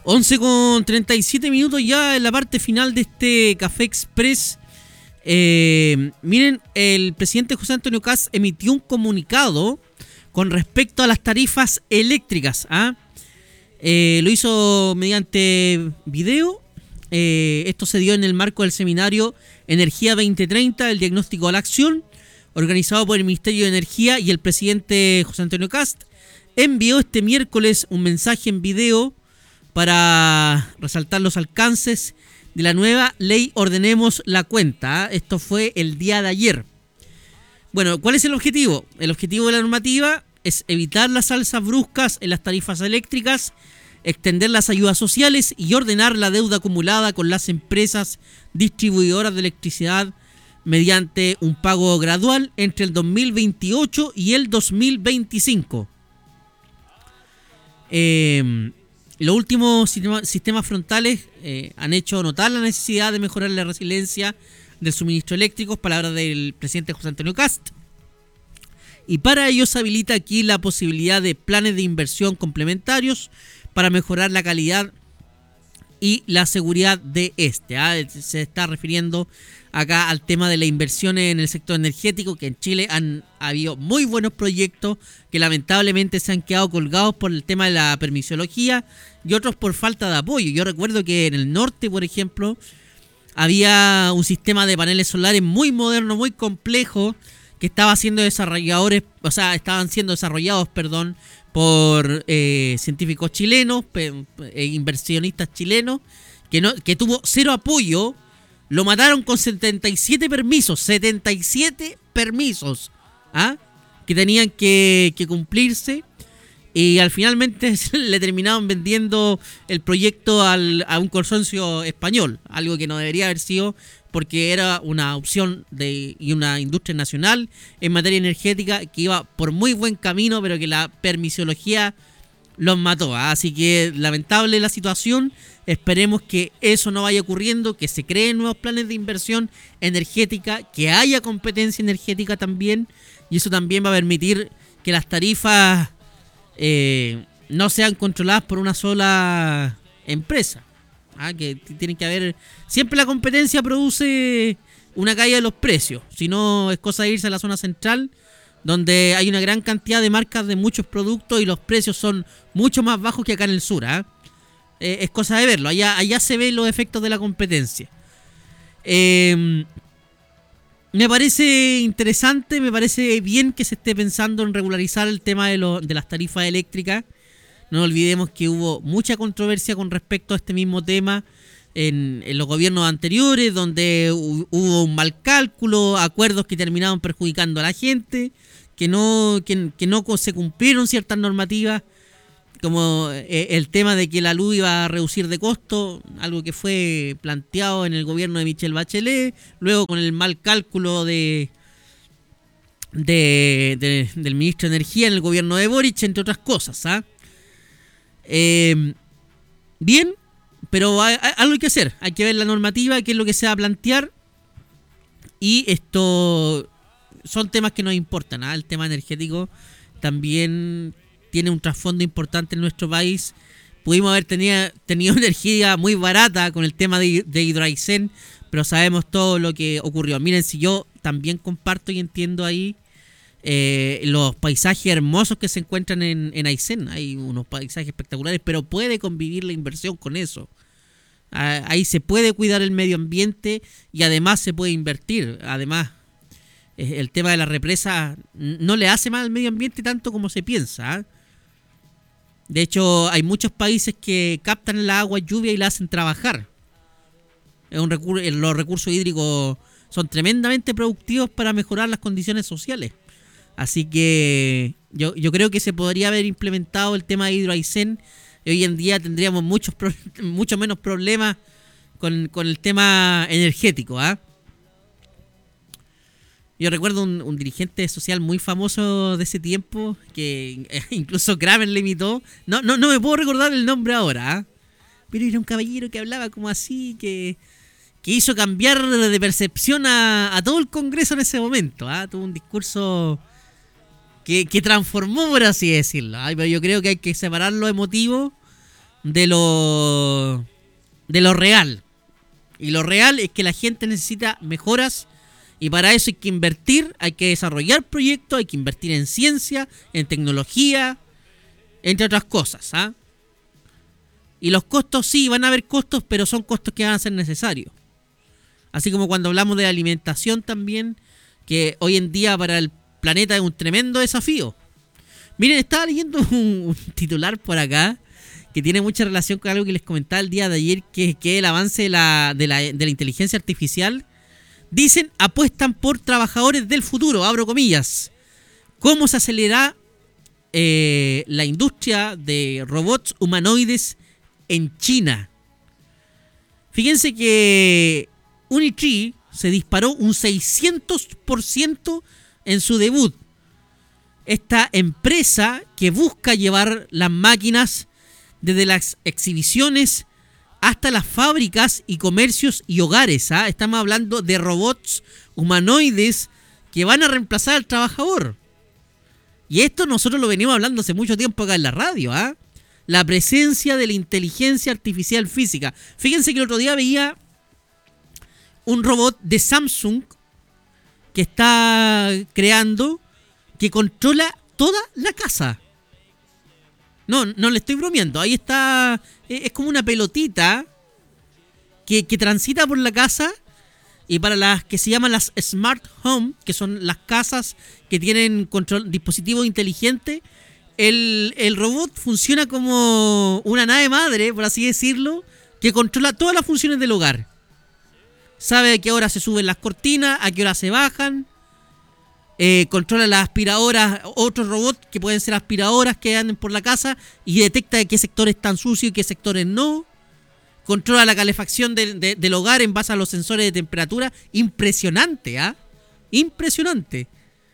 11:37 ya en la parte final de este Café Express. Miren, el presidente José Antonio Kast emitió un comunicado con respecto a las tarifas eléctricas. Lo hizo mediante video. Esto se dio en el marco del seminario Energía 2030, el diagnóstico a la acción, organizado por el Ministerio de Energía, y el presidente José Antonio Kast envió este miércoles un mensaje en video para resaltar los alcances de la nueva ley Ordenemos la Cuenta. Esto fue el día de ayer. Bueno, ¿cuál es el objetivo? El objetivo de la normativa es evitar las alzas bruscas en las tarifas eléctricas, extender las ayudas sociales y ordenar la deuda acumulada con las empresas distribuidoras de electricidad mediante un pago gradual entre el 2028 y el 2025. Los últimos sistemas frontales han hecho notar la necesidad de mejorar la resiliencia del suministro eléctrico, palabras del presidente José Antonio Kast. Y para ello se habilita aquí la posibilidad de planes de inversión complementarios para mejorar la calidad y la seguridad de este. Se está refiriendo acá al tema de la inversión en el sector energético, que en Chile han habido muy buenos proyectos que lamentablemente se han quedado colgados por el tema de la permisología y otros por falta de apoyo. Yo recuerdo que en el norte, por ejemplo, había un sistema de paneles solares muy moderno, muy complejo, que estaban siendo desarrollados por científicos chilenos, inversionistas chilenos, que tuvo cero apoyo. Lo mataron con 77 permisos, que tenían que cumplirse, y al finalmente le terminaron vendiendo el proyecto a un consorcio español, algo que no debería haber sido, porque era una opción y una industria nacional en materia energética que iba por muy buen camino, pero que la permisología los mató. Así que lamentable la situación. Esperemos que eso no vaya ocurriendo, que se creen nuevos planes de inversión energética, que haya competencia energética también, y eso también va a permitir que las tarifas no sean controladas por una sola empresa. Que tienen que haber... Siempre la competencia produce una caída de los precios. Si no, es cosa de irse a la zona central, donde hay una gran cantidad de marcas de muchos productos y los precios son mucho más bajos que acá en el sur. Es cosa de verlo. Allá se ven los efectos de la competencia. Me parece interesante, me parece bien que se esté pensando en regularizar el tema de las tarifas eléctricas. No olvidemos que hubo mucha controversia con respecto a este mismo tema en los gobiernos anteriores, donde hubo un mal cálculo, acuerdos que terminaron perjudicando a la gente, que no se cumplieron ciertas normativas, como el tema de que la luz iba a reducir de costo, algo que fue planteado en el gobierno de Michelle Bachelet, luego con el mal cálculo del ministro de Energía en el gobierno de Boric, entre otras cosas. Bien, pero algo hay que hacer, hay que ver la normativa, qué es lo que se va a plantear, y esto son temas que nos importan. El tema energético también tiene un trasfondo importante en nuestro país. Pudimos haber tenido energía muy barata con el tema de Hidroaicén, pero sabemos todo lo que ocurrió. Miren, si yo también comparto y entiendo ahí los paisajes hermosos que se encuentran en Aysén. Hay unos paisajes espectaculares, pero puede convivir la inversión con eso. Ahí se puede cuidar el medio ambiente y además se puede invertir. Además, el tema de la represa no le hace mal al medio ambiente tanto como se piensa. De hecho, hay muchos países que captan el agua lluvia y la hacen trabajar. Los recursos hídricos son tremendamente productivos para mejorar las condiciones sociales. Así que yo creo que se podría haber implementado el tema de Hidroaicén, y hoy en día tendríamos mucho menos problemas con el tema energético. Yo recuerdo un dirigente social muy famoso de ese tiempo, que incluso Kramer le imitó. No me puedo recordar el nombre ahora, pero era un caballero que hablaba como así, que hizo cambiar de percepción a todo el Congreso en ese momento. Tuvo un discurso que transformó, por así decirlo. Pero yo creo que hay que separar lo emotivo de lo real. Y lo real es que la gente necesita mejoras y para eso hay que invertir, hay que desarrollar proyectos, hay que invertir en ciencia, en tecnología, entre otras cosas. Y los costos sí, van a haber costos, pero son costos que van a ser necesarios. Así como cuando hablamos de alimentación también, que hoy en día para el planeta es un tremendo desafío. Miren, estaba leyendo un titular por acá que tiene mucha relación con algo que les comentaba el día de ayer, que es el avance de la inteligencia artificial. Dicen, apuestan por trabajadores del futuro, abro comillas. ¿Cómo se acelera la industria de robots humanoides en China? Fíjense que Unitree se disparó un 600% en su debut. Esta empresa que busca llevar las máquinas desde las exhibiciones hasta las fábricas y comercios y hogares. Estamos hablando de robots humanoides que van a reemplazar al trabajador. Y esto nosotros lo venimos hablando hace mucho tiempo acá en la radio. La presencia de la inteligencia artificial física. Fíjense que el otro día veía un robot de Samsung que está creando, que controla toda la casa. No le estoy bromeando. Ahí está. Es como una pelotita que transita por la casa. Y para las que se llaman las Smart Home, que son las casas que tienen dispositivos inteligentes, el robot funciona como una nave madre, por así decirlo, que controla todas las funciones del hogar. Sabe a qué hora se suben las cortinas, a qué hora se bajan. Controla las aspiradoras, otros robots que pueden ser aspiradoras que anden por la casa y detecta de qué sectores están sucios y qué sectores no. Controla la calefacción del hogar en base a los sensores de temperatura. Impresionante, Impresionante.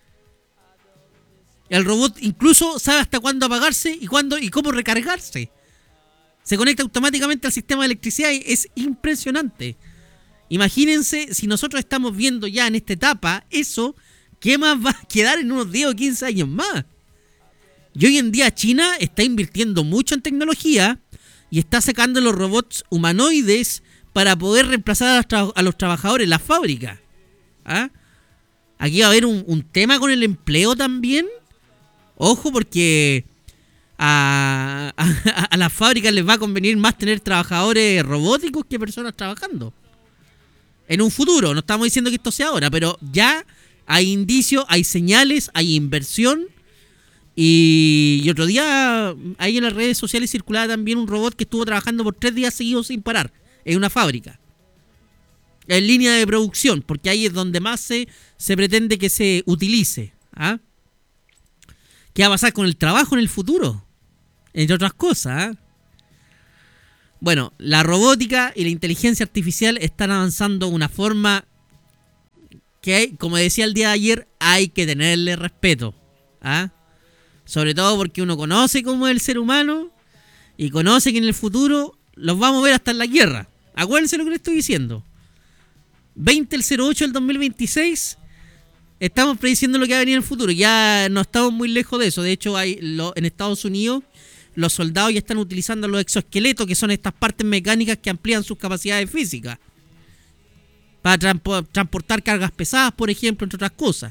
El robot incluso sabe hasta cuándo apagarse y cómo recargarse. Se conecta automáticamente al sistema de electricidad y es impresionante. Imagínense si nosotros estamos viendo ya en esta etapa eso. ¿Qué más va a quedar en unos 10 o 15 años más? Y hoy en día China está invirtiendo mucho en tecnología y está sacando los robots humanoides para poder reemplazar a los trabajadores en las fábricas. Aquí va a haber un tema con el empleo también. Ojo, porque a las fábricas les va a convenir más tener trabajadores robóticos que personas trabajando. En un futuro, no estamos diciendo que esto sea ahora, pero ya hay indicios, hay señales, hay inversión. Y otro día, ahí en las redes sociales circulaba también un robot que estuvo trabajando por 3 días seguidos sin parar en una fábrica. En línea de producción, porque ahí es donde más se pretende que se utilice. ¿Qué va a pasar con el trabajo en el futuro? Entre otras cosas. Bueno, la robótica y la inteligencia artificial están avanzando de una forma que, como decía el día de ayer, hay que tenerle respeto. Sobre todo porque uno conoce cómo es el ser humano y conoce que en el futuro los vamos a ver hasta en la guerra. Acuérdense lo que les estoy diciendo. 20/08 del 2026 estamos prediciendo lo que va a venir en el futuro. Ya no estamos muy lejos de eso. De hecho, en Estados Unidos los soldados ya están utilizando los exoesqueletos, que son estas partes mecánicas que amplían sus capacidades físicas para transportar cargas pesadas, por ejemplo, entre otras cosas.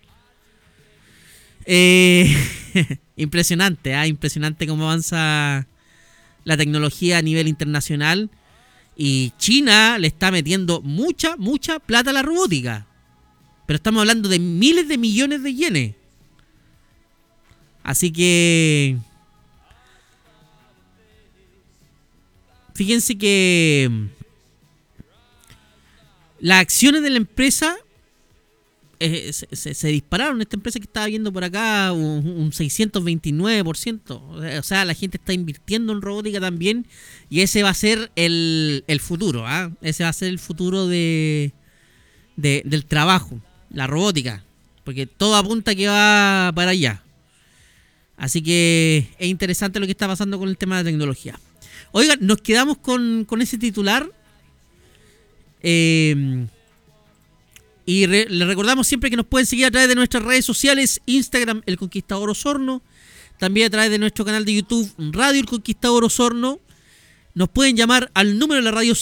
Impresionante, impresionante cómo avanza la tecnología a nivel internacional. Y China le está metiendo mucha plata a la robótica. Pero estamos hablando de miles de millones de yenes. Así que fíjense que las acciones de la empresa se dispararon. Esta empresa que estaba viendo por acá, un 629%. O sea, la gente está invirtiendo en robótica también. Y ese va a ser el futuro. Ese va a ser el futuro del trabajo, la robótica. Porque todo apunta que va para allá. Así que es interesante lo que está pasando con el tema de la tecnología. Oigan, nos quedamos con ese titular. Y les recordamos siempre que nos pueden seguir a través de nuestras redes sociales: Instagram, El Conquistador Osorno, también a través de nuestro canal de YouTube, Radio El Conquistador Osorno, Nos pueden llamar al número de la radio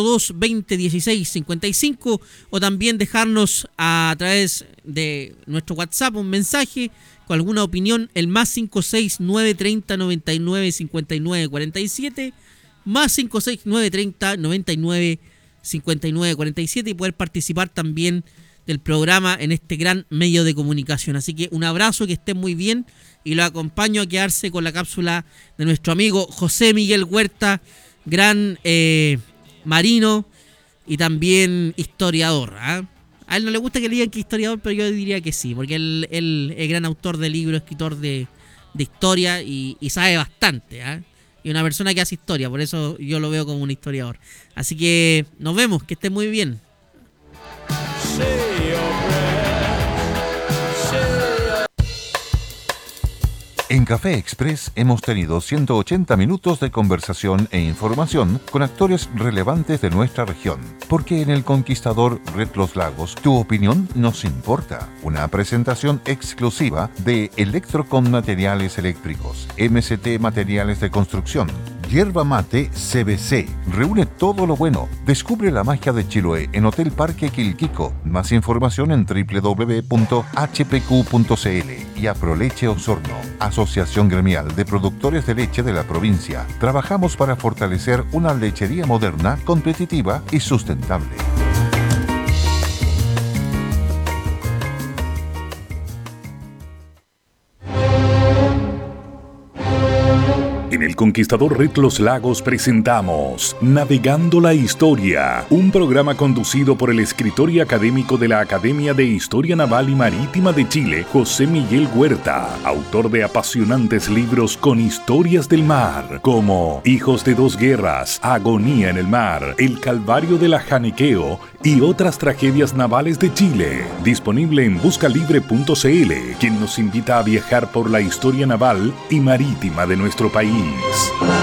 642-2016-55 o también dejarnos a través de nuestro WhatsApp un mensaje con alguna opinión, el más 56930 99 59 47, más 56930 99 59 47 y poder participar también del programa en este gran medio de comunicación. Así que un abrazo, que estén muy bien y lo acompaño a quedarse con la cápsula de nuestro amigo José Miguel Huerta, gran marino y también historiador. A él no le gusta que le digan que historiador, pero yo diría que sí, porque él es gran autor de libros, escritor de historia y sabe bastante. Y una persona que hace historia, por eso yo lo veo como un historiador. Así que nos vemos, que estén muy bien. En Café Express hemos tenido 180 minutos de conversación e información con actores relevantes de nuestra región. Porque en El Conquistador Red Los Lagos, tu opinión nos importa. Una presentación exclusiva de Electrocon Materiales Eléctricos, MST Materiales de Construcción, Yerba Mate CBC. Reúne todo lo bueno. Descubre la magia de Chiloé en Hotel Parque Quilquico. Más información en www.hpq.cl y Aproleche Osorno, Asociación Gremial de Productores de Leche de la provincia. Trabajamos para fortalecer una lechería moderna, competitiva y sustentable. En El Conquistador Red Los Lagos presentamos Navegando la Historia, un programa conducido por el escritor y académico de la Academia de Historia Naval y Marítima de Chile, José Miguel Huerta, autor de apasionantes libros con historias del mar, como Hijos de dos guerras, Agonía en el mar, El Calvario de la Janequeo y otras tragedias navales de Chile. Disponible en buscalibre.cl, quien nos invita a viajar por la historia naval y marítima de nuestro país.